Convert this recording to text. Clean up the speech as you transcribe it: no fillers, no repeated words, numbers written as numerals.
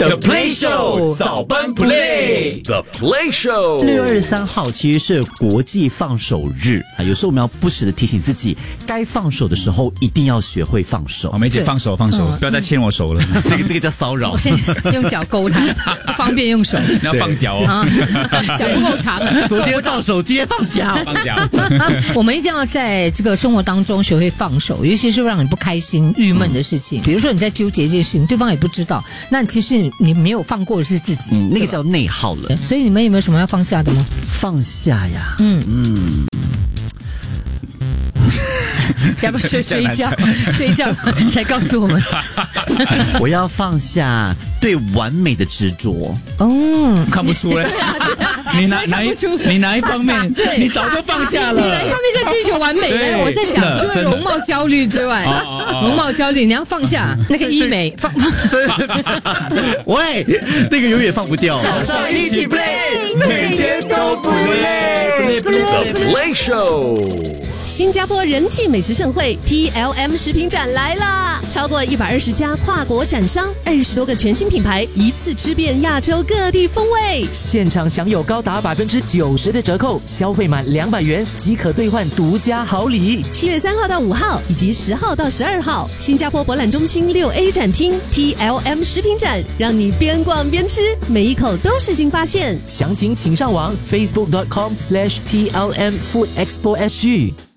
The Play Show 早班 Play。The Play Show 6月23号其实是国际放手日啊，有时候我们要不时的提醒自己，该放手的时候一定要学会放手。 梅姐放手，不要再牵我手了。 这个叫骚扰。 我现在用脚勾它，不方便用手。 你要放脚哦， 脚不够长了。 昨天放手，今天放脚。 我们一定要在这个生活当中学会放手，尤其是让你不开心、郁闷的事情。比如说你在纠结这件事情，对方也不知道，那其实你没有放过的是自己。 那个叫内耗了。 所以你们有没有什么要放下的吗？ 放下呀。 要不睡觉才告诉我们。 我要放下对完美的执着。 看不出来。你哪一方面？你早就放下了。 你哪一方面在追求完美呢？我在想，除了容貌焦虑之外，容貌焦虑你要放下那个医美。 喂，那个永远放不掉。 早上一起 play， 每天都不累。The Play Show。 新加坡人气美食盛会 TLM 食品展来啦！超过120家跨国展商，20多个全新品牌，一次吃遍亚洲各地风味。 现场享有高达90%的折扣，消费满200元即可兑换独家好礼。 7月3号到5号以及10号到12号，新加坡博览中心6A 展厅 TLM 食品展，让你边逛边吃，每一口都是新发现。 详情请上网 facebook.com/TLM Food Expo SG。